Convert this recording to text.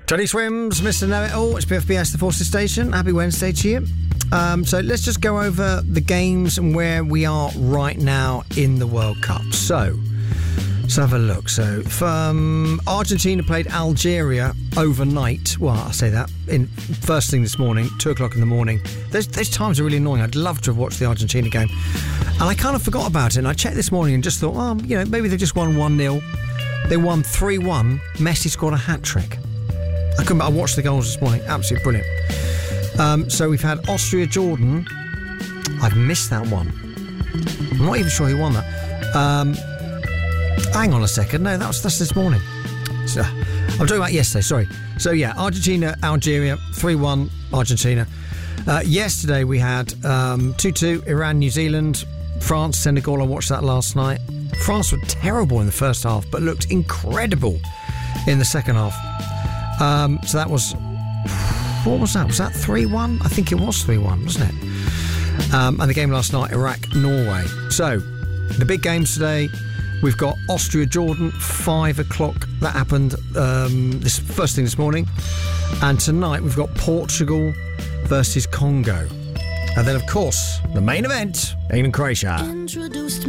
Johnny Swims, Mr. Know-It-All. It's PFBS, the Forces Station. Happy Wednesday to you. So let's just go over the games and where we are right now in the World Cup. So let's have a look. So Argentina played Algeria overnight. Well, I say that in first thing this morning, 2 o'clock in the morning. Those times are really annoying. I'd love to have watched the Argentina game. And I kind of forgot about it. And I checked this morning and just thought, maybe they just won 1-0. They won 3-1. Messi scored a hat-trick. I watched the goals this morning. Absolutely brilliant. So we've had Austria-Jordan. I've missed that one. I'm not even sure who won that. Hang on a second. No, that's this morning. So, I'm talking about yesterday, sorry. So, yeah, Argentina, Algeria, 3-1, Argentina. Yesterday we had 2-2, Iran, New Zealand, France, Senegal. I watched that last night. France were terrible in the first half, but looked incredible in the second half. So that was... What was that? Was that 3-1? I think it was 3-1, wasn't it? And the game last night, Iraq, Norway. So, the big games today, we've got Austria-Jordan, 5 o'clock. That happened this first thing this morning. And tonight, we've got Portugal versus Congo. And then, of course, the main event, England-Croatia.